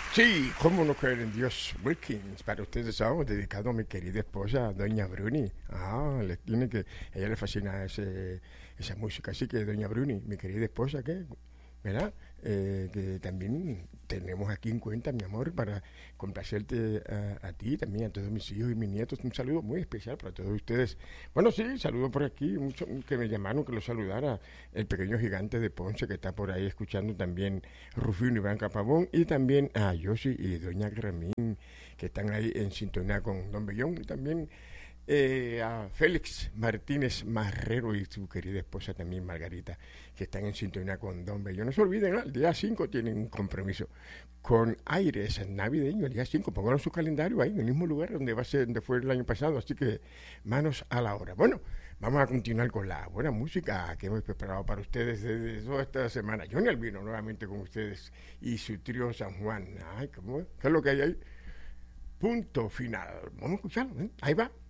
Sí, cómo no creer en Dios. Wilkins, para ustedes son dedicado a mi querida esposa, doña Bruni. Ella le fascina esa música. Así que, doña Bruni, mi querida esposa, ¿qué? ¿Verdad? Que también tenemos aquí en cuenta, mi amor, para complacerte a ti, también a todos mis hijos y mis nietos. Un saludo muy especial para todos ustedes. Bueno, sí, saludo por aquí, muchos que me llamaron que los saludara. El pequeño gigante de Ponce que está por ahí escuchando también Rufino Iván Capabón y también a Yossi y doña Gramín que están ahí en sintonía con Don Bellón y también a Félix Martínez Marrero y su querida esposa también Margarita, que están en sintonía con Don Bello. No se olviden, el día 5 tienen un compromiso con aires navideño, el día 5, pónganlo en su calendario ahí, en el mismo lugar donde va a ser, donde fue el año pasado, así que manos a la obra. Bueno, vamos a continuar con la buena música que hemos preparado para ustedes desde toda esta semana. Johnny Albino nuevamente con ustedes y su trío San Juan. Ay, ¿qué es lo que hay ahí? Punto final. Vamos a escucharlo, ¿eh? Ahí va.